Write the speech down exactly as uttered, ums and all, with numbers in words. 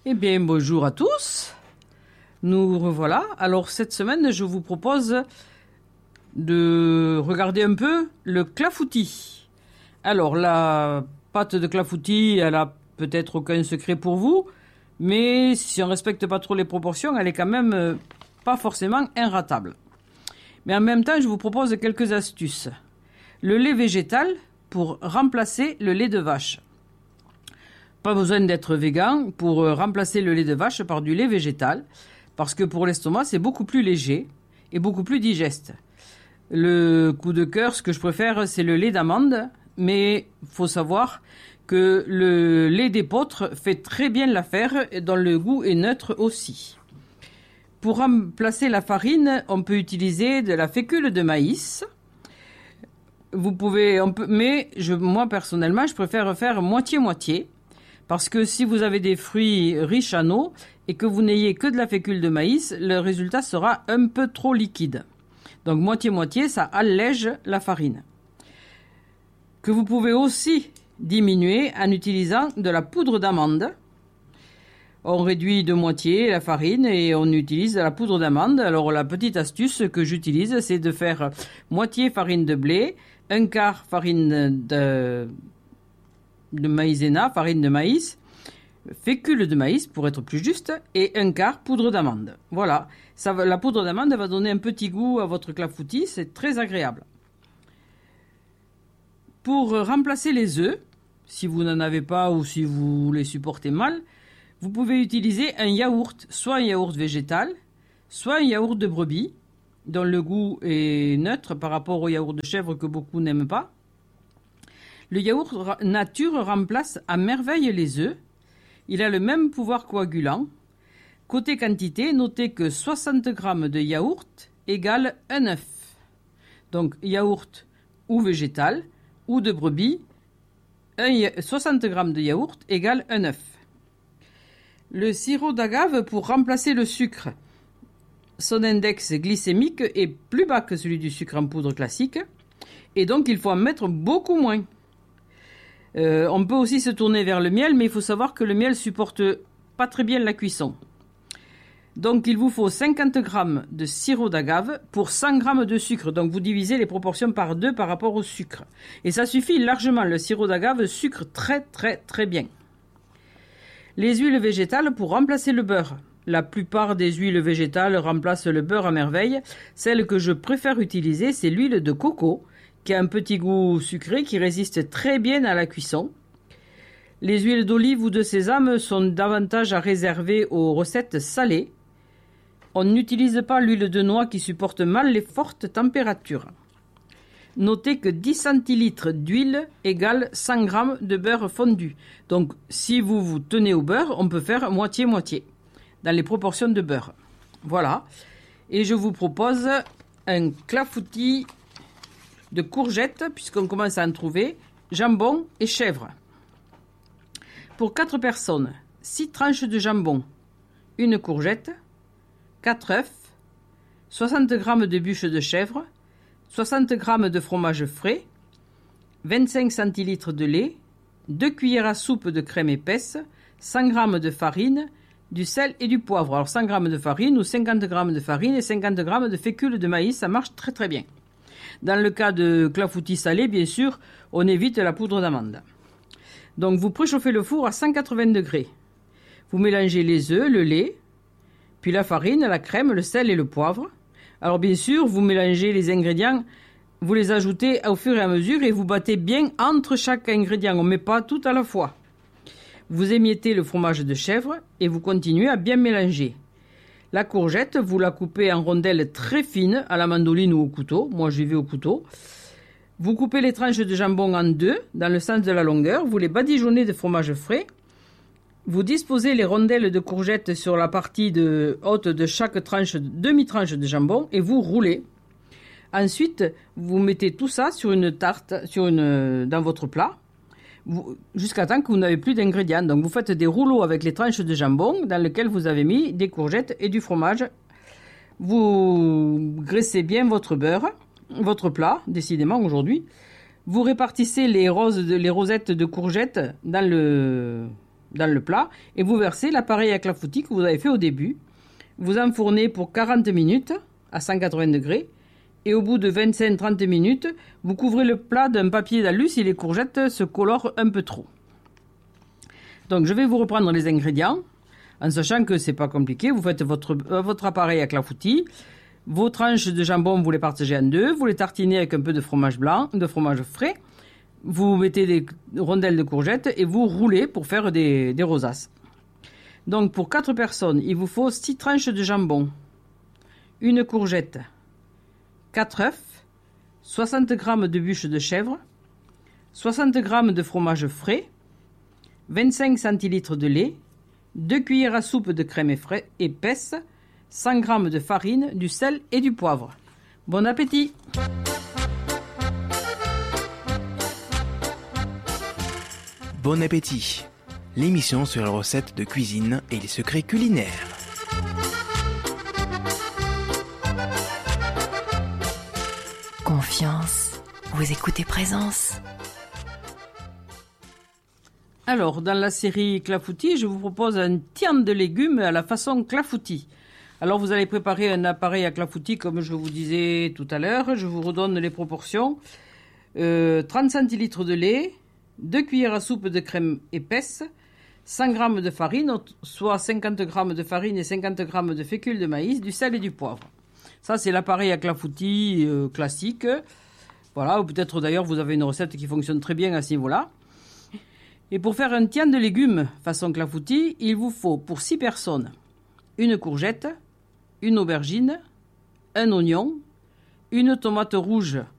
Eh bien, bonjour à tous. Nous revoilà. Alors, cette semaine, je vous propose de regarder un peu le clafoutis. Alors, la pâte de clafoutis, elle a peut-être aucun secret pour vous, mais si on respecte pas trop les proportions, elle est quand même pas forcément inratable. Mais en même temps, je vous propose quelques astuces. Le lait végétal pour remplacer le lait de vache. Pas besoin d'être végan pour remplacer le lait de vache par du lait végétal, parce que pour l'estomac, c'est beaucoup plus léger et beaucoup plus digeste. Le coup de cœur, ce que je préfère, c'est le lait d'amande, mais il faut savoir que le lait d'épeautre fait très bien l'affaire, dont le goût est neutre aussi. Pour remplacer la farine, on peut utiliser de la fécule de maïs. Vous pouvez, on peut, mais je, moi personnellement, je préfère faire moitié-moitié. Parce que si vous avez des fruits riches en eau et que vous n'ayez que de la fécule de maïs, le résultat sera un peu trop liquide. Donc moitié-moitié, ça allège la farine. Que vous pouvez aussi diminuer en utilisant de la poudre d'amande. On réduit de moitié la farine et on utilise de la poudre d'amande. Alors la petite astuce que j'utilise, c'est de faire moitié farine de blé, un quart farine de... de maïzena, farine de maïs, fécule de maïs pour être plus juste, et un quart poudre d'amande. Voilà, ça va, la poudre d'amande va donner un petit goût à votre clafoutis, c'est très agréable. Pour remplacer les œufs, si vous n'en avez pas ou si vous les supportez mal, vous pouvez utiliser un yaourt, soit un yaourt végétal, soit un yaourt de brebis, dont le goût est neutre par rapport au yaourt de chèvre que beaucoup n'aiment pas. Le yaourt nature remplace à merveille les œufs. Il a le même pouvoir coagulant. Côté quantité, notez que soixante grammes de yaourt égale un œuf. Donc yaourt ou végétal ou de brebis, soixante grammes de yaourt égale un œuf. Le sirop d'agave pour remplacer le sucre. Son index glycémique est plus bas que celui du sucre en poudre classique. Et donc il faut en mettre beaucoup moins. Euh, on peut aussi se tourner vers le miel, mais il faut savoir que le miel supporte pas très bien la cuisson. Donc il vous faut cinquante grammes de sirop d'agave pour cent grammes de sucre. Donc vous divisez les proportions par deux par rapport au sucre. Et ça suffit largement, le sirop d'agave sucre très très très bien. Les huiles végétales pour remplacer le beurre. La plupart des huiles végétales remplacent le beurre à merveille. Celle que je préfère utiliser, c'est l'huile de coco, qui a un petit goût sucré qui résiste très bien à la cuisson. Les huiles d'olive ou de sésame sont davantage à réserver aux recettes salées. On n'utilise pas l'huile de noix qui supporte mal les fortes températures. Notez que dix centilitres d'huile égale cent grammes de beurre fondu. Donc si vous vous tenez au beurre, on peut faire moitié-moitié dans les proportions de beurre. Voilà. Et je vous propose un clafoutis de courgettes, puisqu'on commence à en trouver, jambon et chèvre. Pour quatre personnes, six tranches de jambon, une courgette, quatre œufs, soixante grammes de bûches de chèvre, soixante grammes de fromage frais, vingt-cinq centilitres de lait, deux cuillères à soupe de crème épaisse, cent grammes de farine, du sel et du poivre. Alors cent grammes de farine ou cinquante grammes de farine et cinquante grammes de fécule de maïs, ça marche très très bien. Dans le cas de clafoutis salé, bien sûr, on évite la poudre d'amande. Donc vous préchauffez le four à cent quatre-vingts degrés. Vous mélangez les œufs, le lait, puis la farine, la crème, le sel et le poivre. Alors bien sûr, vous mélangez les ingrédients, vous les ajoutez au fur et à mesure et vous battez bien entre chaque ingrédient. On ne met pas tout à la fois. Vous émiettez le fromage de chèvre et vous continuez à bien mélanger. La courgette, vous la coupez en rondelles très fines à la mandoline ou au couteau. Moi, j'y vais au couteau. Vous coupez les tranches de jambon en deux, dans le sens de la longueur. Vous les badigeonnez de fromage frais. Vous disposez les rondelles de courgettes sur la partie de, haute de chaque tranche, demi-tranche de jambon, et vous roulez. Ensuite, vous mettez tout ça sur une tarte, sur une, dans votre plat, jusqu'à temps que vous n'avez plus d'ingrédients. Donc vous faites des rouleaux avec les tranches de jambon dans lesquels vous avez mis des courgettes et du fromage. Vous graissez bien votre beurre, votre plat, décidément aujourd'hui. Vous répartissez les roses, les rosettes de courgettes dans le, dans le plat et vous versez l'appareil à clafoutis que vous avez fait au début. Vous enfournez pour quarante minutes à cent quatre-vingts degrés et au bout de vingt-cinq à trente minutes, vous couvrez le plat d'un papier d'alu si les courgettes se colorent un peu trop. Donc je vais vous reprendre les ingrédients en sachant que c'est pas compliqué. Vous faites votre, euh, votre appareil à clafoutis. Vos tranches de jambon, vous les partagez en deux. Vous les tartinez avec un peu de fromage blanc, de fromage frais. Vous mettez des rondelles de courgettes et vous roulez pour faire des, des rosaces. Donc pour quatre personnes, il vous faut six tranches de jambon, une courgette, quatre œufs, soixante grammes de bûches de chèvre, soixante grammes de fromage frais, vingt-cinq centilitres de lait, deux cuillères à soupe de crème épaisse, cent grammes de farine, du sel et du poivre. Bon appétit! Bon appétit! L'émission sur les recettes de cuisine et les secrets culinaires. Confiance, vous écoutez Présence. Alors, dans la série clafoutis, je vous propose un tian de légumes à la façon clafoutis. Alors, vous allez préparer un appareil à clafoutis, comme je vous disais tout à l'heure. Je vous redonne les proportions. Euh, trente centilitres de lait, deux cuillères à soupe de crème épaisse, cent grammes de farine, soit cinquante grammes de farine et cinquante grammes de fécule de maïs, du sel et du poivre. Ça, c'est l'appareil à clafoutis euh, classique. Voilà, ou peut-être d'ailleurs vous avez une recette qui fonctionne très bien à ce niveau-là. Et pour faire un tian de légumes façon clafoutis, il vous faut pour six personnes une courgette, une aubergine, un oignon, une tomate rouge